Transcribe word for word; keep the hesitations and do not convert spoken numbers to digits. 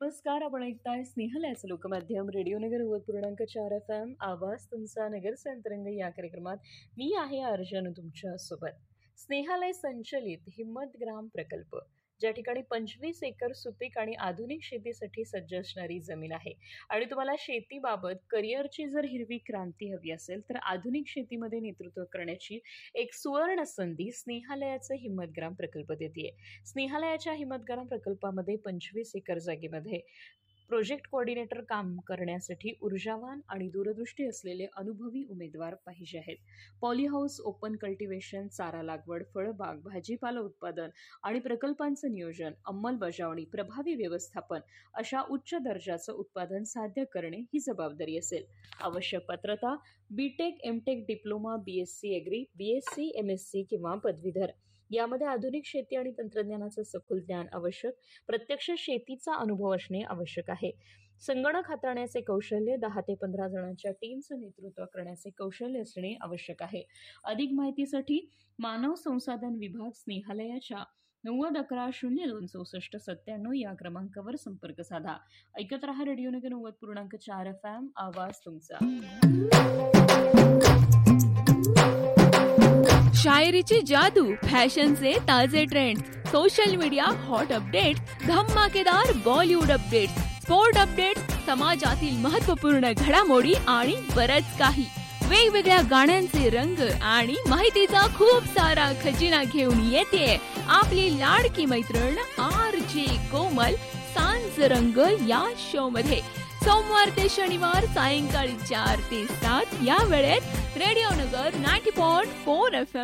नमस्कार. आपण ऐकताय स्नेहलयाचं लोकमाध्यम रेडिओ नगर नव्वद पूर्णांक चार एफ एम आवाज तुमचा नगरचा अंतरंग या कार्यक्रमात मी आहे अर्जुन तुमच्या सोबत. स्नेहालय संचलित हिम्मत ग्राम प्रकल्प, ज्या ठिकाणी पंचवीस एकर सुपीक आणि आधुनिक शेतीसाठी सज्ज असणारी जमीन आहे आणि तुम्हाला शेतीबाबत करिअरची जर हिरवी क्रांती हवी असेल तर आधुनिक शेतीमध्ये नेतृत्व करण्याची एक सुवर्ण संधी स्नेहालयाचं हिम्मतग्राम प्रकल्प देते. स्नेहालयाच्या हिम्मतग्राम प्रकल्पामध्ये पंचवीस एकर जागेमध्ये प्रोजेक्ट कोऑर्डिनेटर काम करण्यासाठी ऊर्जावान आणि दूरदृष्टी असलेले अनुभवी उमेदवार पाहिजे आहेत. पॉलीहाऊस, ओपन कल्टिवेशन, चारा लागवड, फळबाग, भाजीपाला उत्पादन आणि प्रकल्पांचं नियोजन, अंमलबजावणी, प्रभावी व्यवस्थापन अशा उच्च दर्जाचं उत्पादन साध्य करणे ही जबाबदारी असेल. आवश्यक पात्रता BTech, MTech, diploma, BSc agree, BSc, MSc किंवा पदवीधर. यामध्ये आधुनिक शेती आणि तंत्रज्ञानाचं सखोल ज्ञान आवश्यक, प्रत्यक्ष शेतीचा अनुभव असणे आवश्यक आहे. संगणक हाताळण्याचे कौशल्य, दहा ते पंधरा जणांच्या टीमचं नेतृत्व करण्याचे कौशल्य असणे आवश्यक आहे. अधिक माहितीसाठी मानव संसाधन विभाग, स्नेहालयाच्या नव्वद अकरा शून्य दोन चौसष्ट सत्त्याण्णव या क्रमांकावर संपर्क साधा. ऐकत रहा रेडिओ नगर नव्वद पूर्णांक चार एफ एम आवाज तुमचा. शायरीची जादू, फॅशनचे ताजे trend, social media hot update, धमाकेदार बॉलिवूड अपडेट, स्पोर्ट अपडेट, समाजातील महत्त्वपूर्ण घडामोडी आणि बरच काही. वेगवेगळ्या गाण्यांचे रंग आणि माहितीचा खूप सारा खजिना घेऊन येते आपली लाडकी मैत्रीण आर जे कोमल सांज रंग या शो मध्ये. सोमवार ते शनिवार सायंकाळी चार ते सात या वेळेत रेडिओ नगर नव्वद पॉइंट चार एफ एम